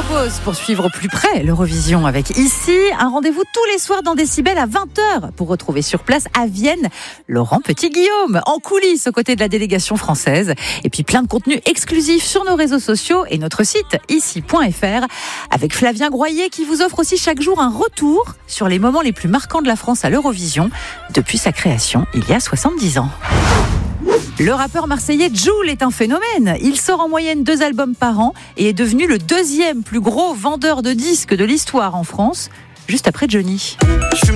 pause pour suivre au plus près l'Eurovision avec Ici, un rendez-vous tous les soirs dans Décibel à 20h pour retrouver sur place à Vienne Laurent Petit-Guillaume en coulisses aux côtés de la délégation française. Et puis plein de contenus exclusifs sur nos réseaux sociaux et notre site ici.fr avec Flavien Groyer qui vous offre aussi chaque jour un retour sur les moments les plus marquants de la France à l'Eurovision depuis sa création il y a 70 ans. Le rappeur marseillais Jul est un phénomène. Il sort en moyenne 2 albums par an et est devenu le 2e plus gros vendeur de disques de l'histoire en France, juste après Johnny.